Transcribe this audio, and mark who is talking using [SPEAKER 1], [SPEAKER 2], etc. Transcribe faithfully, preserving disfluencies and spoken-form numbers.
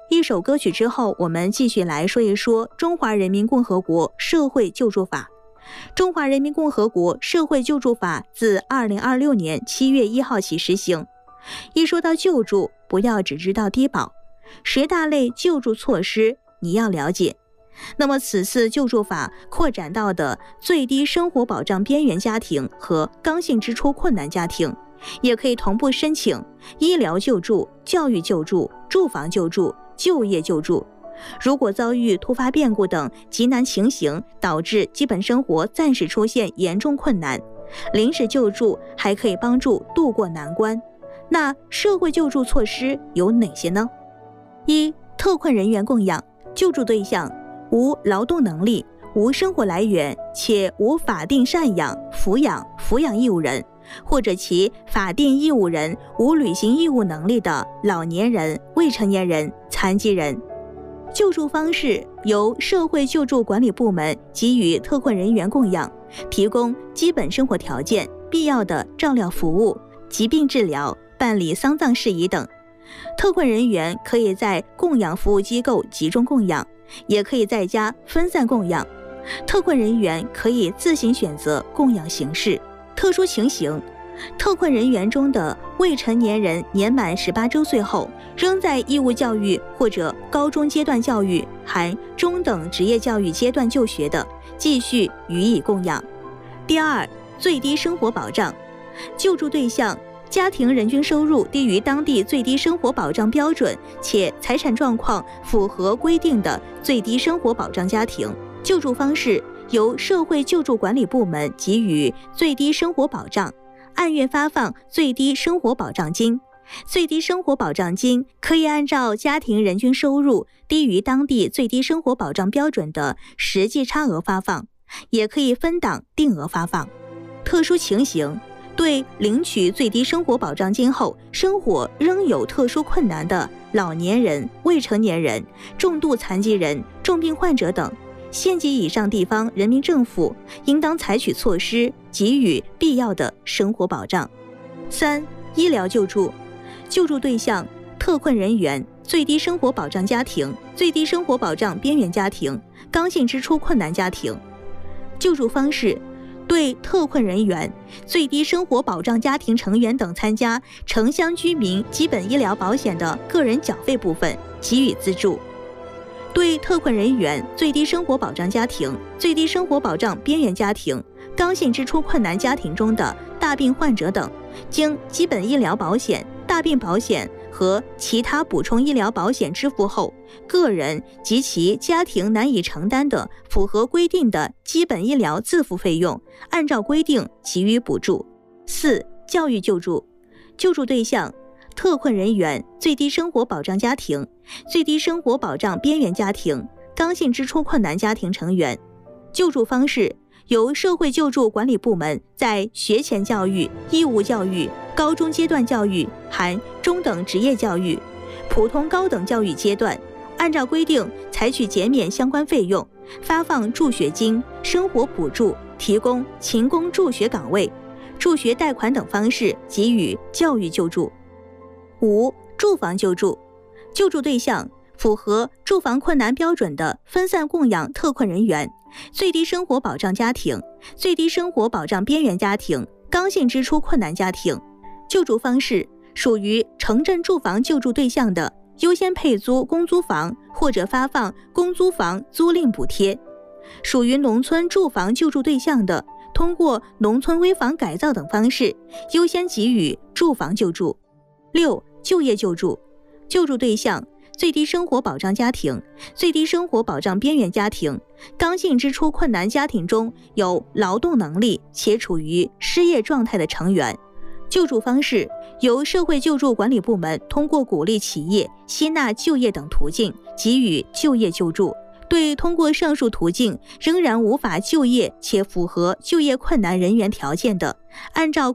[SPEAKER 1] 一首歌曲之后，我们继续来说一说《中华人民共和国社会救助法》。中华人民共和国社会救助法自二零二六年七月一号起实行。一说到救助，不要只知道低保，十大类救助措施你要了解。那么此次救助法扩展到的最低生活保障边缘家庭和刚性支出困难家庭，也可以同步申请医疗救助、教育救助、住房救助、就业救助。如果遭遇突发变故等急难情形，导致基本生活暂时出现严重困难，临时救助还可以帮助渡过难关。那社会救助措施有哪些呢？一、特困人员供养，救助对象无劳动能力、无生活来源且无法定赡养、抚养、抚养义务人，或者其法定义务人无履行义务能力的老年人、未成年人、残疾人。救助方式由社会救助管理部门给予特困人员供养，提供基本生活条件、必要的照料服务、疾病治疗、办理丧葬事宜等。特困人员可以在供养服务机构集中供养，也可以在家分散供养。特困人员可以自行选择供养形式。特殊情形，特困人员中的未成年人年满十八周岁后，仍在义务教育或者高中阶段教育含中等职业教育阶段就学的，继续予以供养。第二，最低生活保障，救助对象家庭人均收入低于当地最低生活保障标准且财产状况符合规定的最低生活保障家庭。救助方式由社会救助管理部门给予最低生活保障，按月发放最低生活保障金。最低生活保障金可以按照家庭人均收入低于当地最低生活保障标准的实际差额发放，也可以分档定额发放。特殊情形，对领取最低生活保障金后生活仍有特殊困难的老年人、未成年人、重度残疾人、重病患者等，县级以上地方人民政府应当采取措施给予必要的生活保障。三、医疗救助，救助对象特困人员、最低生活保障家庭、最低生活保障边缘家庭、刚性支出困难家庭。救助方式对特困人员、最低生活保障家庭成员等参加城乡居民基本医疗保险的个人缴费部分给予资助。对特困人员、最低生活保障家庭、最低生活保障边缘家庭、刚性支出困难家庭中的大病患者等，经基本医疗保险、大病保险和其他补充医疗保险支付后，个人及其家庭难以承担的符合规定的基本医疗自付费用，按照规定给予补助。四、教育救助，救助对象特困人员、最低生活保障家庭、最低生活保障边缘家庭、刚性支出困难家庭成员。救助方式由社会救助管理部门在学前教育、义务教育、高中阶段教育含中等职业教育、普通高等教育阶段，按照规定采取减免相关费用，发放助学金、生活补助，提供勤工助学岗位、助学贷款等方式给予教育救助。五、住房救助，救助对象符合住房困难标准的分散供养特困人员、最低生活保障家庭、最低生活保障边缘家庭、刚性支出困难家庭。救助方式属于城镇住房救助对象的，优先配租公租房或者发放公租房租赁补贴；属于农村住房救助对象的，通过农村危房改造等方式优先给予住房救助。六、就业救助，救助对象最低生活保障家庭、最低生活保障边缘家庭、刚性支出困难家庭中有劳动能力且处于失业状态的成员。救助方式由社会救助管理部门通过鼓励企业吸纳就业等途径给予就业救助。对通过上述途径仍然无法就业且符合就业困难人员条件的，按照